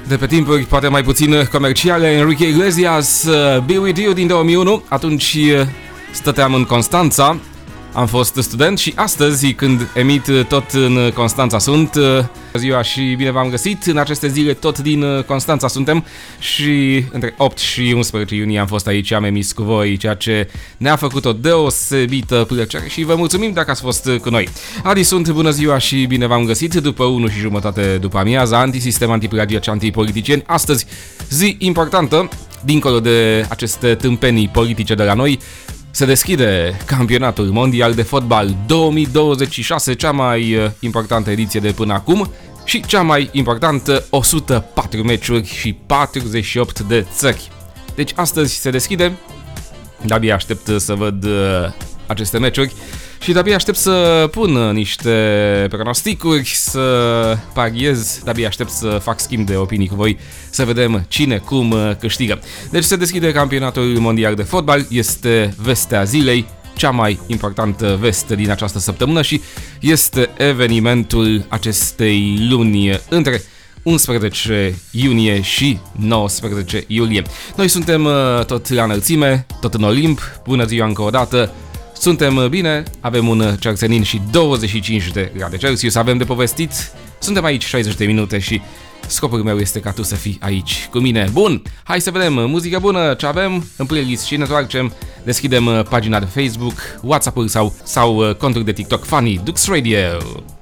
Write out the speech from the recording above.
De pe timpuri poate mai puțin comerciale, Enrique Iglesias, Be With You din 2001, atunci stăteam în Constanța, am fost student și astăzi când emit tot în Constanța sunt. Ziua și bine v-am găsit, în aceste zile tot din Constanța suntem și între 8 și 11 iunie am fost aici, am emis cu voi, ceea ce ne-a făcut o deosebită plăcere și vă mulțumim dacă ați fost cu noi. Adi sunt, bună ziua și bine v-am găsit după 1 și jumătate după amiaza, antisistem, antiplagiaci, antipoliticieni. Astăzi zi importantă, dincolo de aceste tâmpenii politice de la noi, se deschide campionatul mondial de fotbal 2026, cea mai importantă ediție de până acum și cea mai importantă, 104 meciuri și 48 de țări. Deci astăzi se deschide, de-abia aștept să văd aceste meciuri și de-abia aștept să pun niște pronosticuri, să pariez, de-abia aștept să fac schimb de opinii cu voi, să vedem cine cum câștigă. Deci se deschide campionatul mondial de fotbal, este vestea zilei, cea mai importantă veste din această săptămână și este evenimentul acestei luni între 11 iunie și 19 iulie. Noi suntem tot la înălțime, tot în Olimp, bună ziua încă o dată. Suntem bine, avem un cersenin și 25 de grade Celsius, avem de povestit, suntem aici 60 de minute și scopul meu este ca tu să fii aici cu mine. Bun, hai să vedem muzică bună ce avem în playlist și ne întoarcem, deschidem pagina de Facebook, WhatsApp-ul sau contul de TikTok Funny Dux Radio.